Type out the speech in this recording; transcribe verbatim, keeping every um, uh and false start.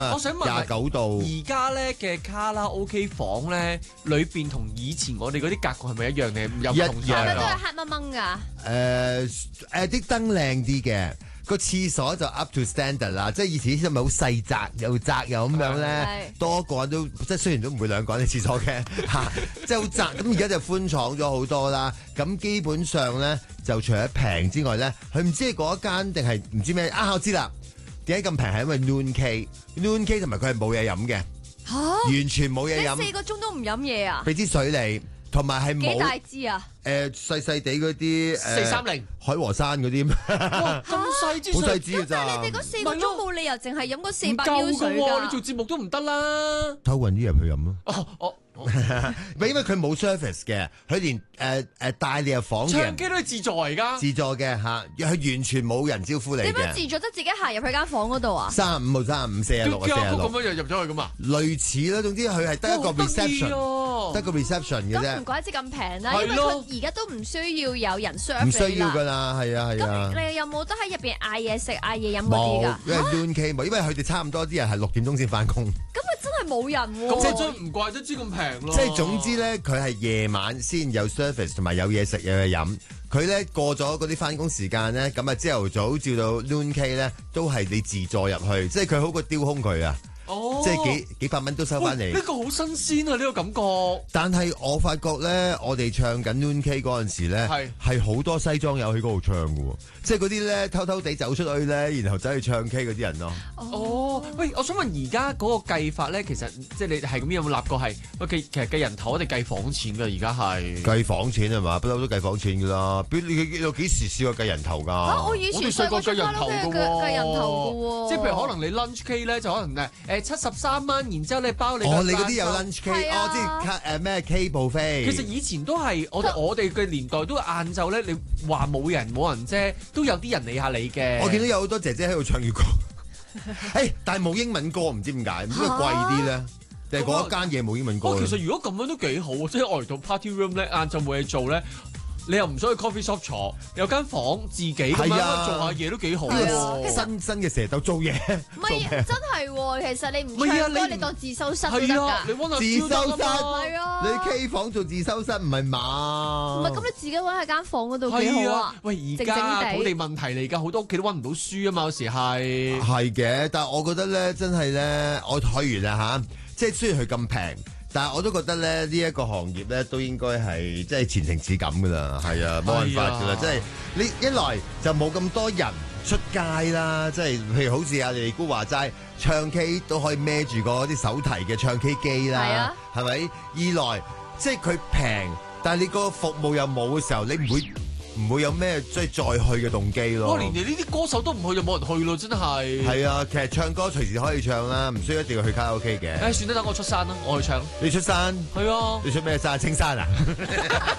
我想問廿九度。 而家咧嘅卡拉 OK 房咧，裏邊同以前我哋嗰啲格局係咪一樣嘅？有唔同一樣樣都係啊？ 黑掹掹㗎。 誒誒啲燈靚啲嘅，個廁所就 up to standard 啦，即係以前啲咪好細窄又窄又咁樣咧， 係多個人都即係雖然都唔會兩個人喺廁所嘅嚇，即係好窄。咁而家就寬敞咗好多啦。咁基本上咧就除咗平之外咧，佢唔知係嗰一間定係唔知咩啊？我知啦，點解咁平係因為 Noon K，Noon K 同埋佢係冇嘢飲嘅， 嚇！ 完全冇嘢你飲， 四個鐘都唔飲嘢啊？ 俾支水你，同埋係幾大冇支啊？ 誒細細地嗰啲四三零海和山嗰啲。 哇，咁細支水好細支嘅咋但係你哋嗰四個鐘冇理由淨係飲嗰四唔百 U 夠水㗎喎！你㗎。 做節目都唔得啦。 偷運啲入去飲咯。 哦，我唔係因為佢冇 service 嘅，佢連誒誒帶你入房嘅唱人機都係自助而家。 自助嘅嚇，佢完全冇人招呼你點樣自嘅。 助得自己行入去間房嗰度啊？ 三十五號、三十五、四十六啊、四十咁六， 樣就入咗去咁啊？ 類似啦。總之佢係得一個哇好得意 reception， 啊得個 reception 嘅咁唔啫， 怪之咁平啦，因為係咯佢而家都唔需要有人 serve 唔需你啦。 要㗎啦，係啊係啊。 咁你有冇得喺入邊嗌嘢食、嗌嘢飲嗰啲冇㗎？， 因為 noon K 冇，因為佢哋差唔多啲人係六點鐘先翻工， 咁佢真係冇人喎。 咁我真係唔怪得知咁平咯。 即係總之咧，佢係夜晚先有 service 同埋有嘢食有嘢飲。佢咧過咗嗰啲翻工時間咧，咁啊朝頭早照到 noon K 咧，都係你自助入去，即係佢好過丟空佢啊！ 哦， 即係幾幾百蚊都收翻嚟喂呢。個好新鮮啊！呢個感覺。 但係我發覺咧，我哋唱緊 noon K 嗰陣時咧， 係係好多西裝友喺嗰度唱嘅喎，即係嗰啲咧偷偷地走出去咧，然後走去唱 K 嗰啲人咯。 哦，喂，我想問而家嗰個計法咧，其實即係你係咁有冇立過係？喂，計其實計人頭定計房錢㗎？而家係計房錢係嘛？不嬲都計房錢㗎啦。邊你有幾時試過計人頭㗎？ 啊！我以前我哋細個計人頭嘅㗎喎計人頭嘅喎。 即係譬如可能你 lunch K 咧，就可能誒誒七十三蚊，然之後你包你哦， 個你嗰啲有晏晝 lunch K， 係啊哦，即係卡誒咩 K 部飛。 其實以前都係我哋我哋嘅年代都晏晝咧，你話冇人冇人啫，都有啲人理下你嘅。 我見到有好多姐姐喺度唱粵歌，誒，但係冇英文歌，唔知點解，唔知佢貴啲咧，定係嗰一間嘢冇英文歌哦， 咧？ 其實如果咁樣都幾好啊！即係我嚟到 party room 咧，晏晝冇嘢做咧，你又唔想去 coffee shop 坐，有間房自己咁樣係啊做下嘢都幾好呢係啊喎。 個新新嘅蛇竇做嘢， 唔係真係喎，其實你唔唔係啊唱歌， 你唔你當自修室都得係啊，你㗎。 揾下自修室係啊， 你 K 房做自修室唔係嘛？ 唔係咁你自己揾喺間房嗰度幾好啊！ 喂，而靜家靜地土地問題嚟㗎，好多屋企都揾唔到書啊嘛，有時係。 係嘅，但係我覺得咧，真係咧，我去完啦嚇，即係雖然佢咁平，但係我都覺得咧，呢一個行業咧都應該係即係前程似錦噶啦，係啊，冇辦法噶啦，即係啊係你一來就冇咁多人出街啦，即係譬如好似阿尼姑話齋，唱 K 都可以孭住個啲手提嘅唱 K 機係啦啊， 係咪？二來即係佢平，但係你個服務又冇嘅時候，你唔會唔會有咩即係再去嘅動機咯。 哇！連你呢啲歌手都唔去，就冇人去咯，真係。 係啊，其實唱歌隨時可以唱啦，唔需要一定要去卡拉 OK 嘅。 誒，算啦，等我出山啦，我去唱。 你出山， 係啊。 你出咩山？青山啊？